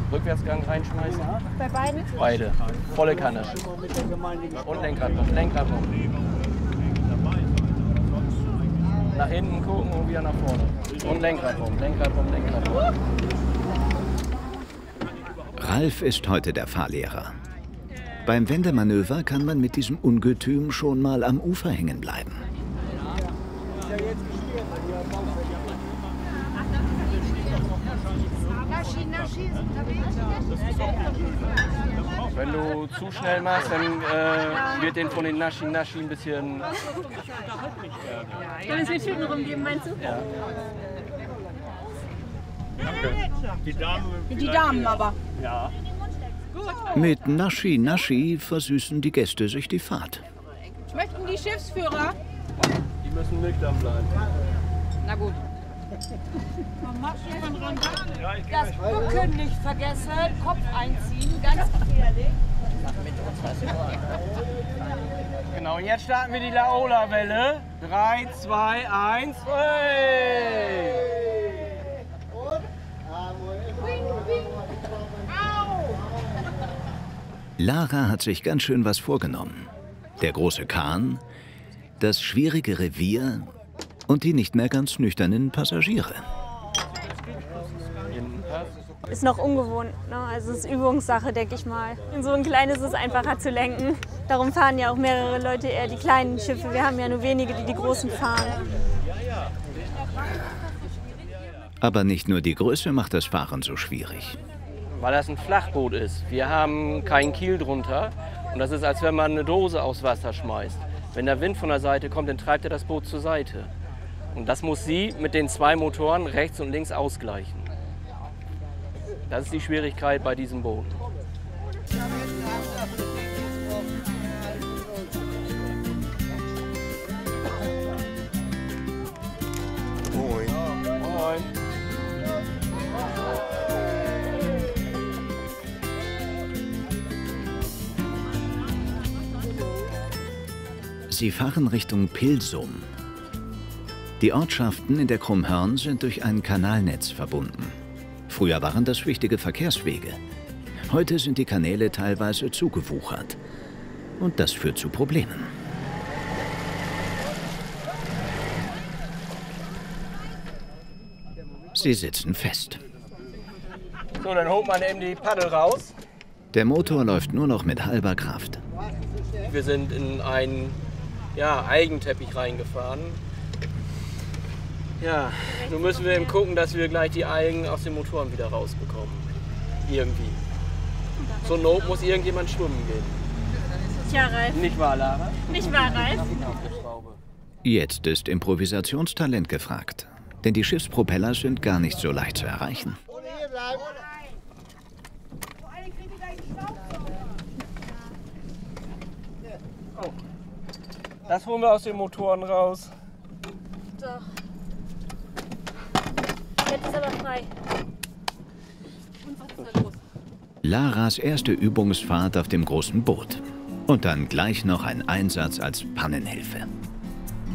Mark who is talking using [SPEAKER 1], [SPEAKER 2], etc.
[SPEAKER 1] Rückwärtsgang reinschmeißen.
[SPEAKER 2] Bei beiden?
[SPEAKER 1] Beide. Volle Kanne. Und Lenkradpump, Lenkradpump. Nach hinten gucken und wieder nach vorne. Und Lenkradpump, Lenkradpump, Lenkradpump.
[SPEAKER 3] Ralf ist heute der Fahrlehrer. Beim Wendemanöver kann man mit diesem Ungetüm schon mal am Ufer hängen bleiben.
[SPEAKER 1] Wenn du zu schnell machst, dann wird den von den Naschi ein bisschen...
[SPEAKER 2] Soll es mit Tüten rumgeben, meinst du?
[SPEAKER 1] Ja.
[SPEAKER 4] Die Damen aber.
[SPEAKER 1] Ja.
[SPEAKER 3] Mit Naschi versüßen die Gäste sich die Fahrt.
[SPEAKER 4] Möchten die Schiffsführer?
[SPEAKER 1] Die müssen nüchtern bleiben.
[SPEAKER 4] Na gut.
[SPEAKER 5] Das Bücken nicht vergessen, Kopf einziehen, ganz gefährlich.
[SPEAKER 1] Genau, und jetzt starten wir die Laola-Welle. 3, 2, 1, hey!
[SPEAKER 3] Lara hat sich ganz schön was vorgenommen. Der große Kahn, das schwierige Revier und die nicht mehr ganz nüchternen Passagiere.
[SPEAKER 2] Ist noch ungewohnt, ne? Also es ist Übungssache, denke ich mal. In so ein kleines ist es einfacher zu lenken. Darum fahren ja auch mehrere Leute eher die kleinen Schiffe. Wir haben ja nur wenige, die die großen fahren.
[SPEAKER 3] Aber nicht nur die Größe macht das Fahren so schwierig.
[SPEAKER 1] Weil das ein Flachboot ist. Wir haben keinen Kiel drunter. Und das ist, als wenn man eine Dose aufs Wasser schmeißt. Wenn der Wind von der Seite kommt, dann treibt er das Boot zur Seite. Und das muss sie mit den zwei Motoren rechts und links ausgleichen. Das ist die Schwierigkeit bei diesem Boot.
[SPEAKER 6] Moin.
[SPEAKER 1] Moin.
[SPEAKER 3] Sie fahren Richtung Pilsum. Die Ortschaften in der Krummhörn sind durch ein Kanalnetz verbunden. Früher waren das wichtige Verkehrswege. Heute sind die Kanäle teilweise zugewuchert. Und das führt zu Problemen. Sie sitzen fest.
[SPEAKER 1] So, dann holt man eben die Paddel raus.
[SPEAKER 3] Der Motor läuft nur noch mit halber Kraft.
[SPEAKER 1] Wir sind in einen Eigenteppich reingefahren. Ja, nun müssen wir eben gucken, dass wir gleich die Algen aus den Motoren wieder rausbekommen. Irgendwie. Zur Not muss irgendjemand schwimmen gehen.
[SPEAKER 2] Tja, Ralf.
[SPEAKER 1] Nicht wahr, Lara?
[SPEAKER 2] Nicht wahr, Ralf?
[SPEAKER 3] Jetzt ist Improvisationstalent gefragt. Denn die Schiffspropeller sind gar nicht so leicht zu erreichen.
[SPEAKER 1] Oh. Das holen wir aus den Motoren raus.
[SPEAKER 2] Doch. Jetzt ist aber frei.
[SPEAKER 4] Und was ist da los?
[SPEAKER 3] Laras erste Übungsfahrt auf dem großen Boot. Und dann gleich noch ein Einsatz als Pannenhilfe.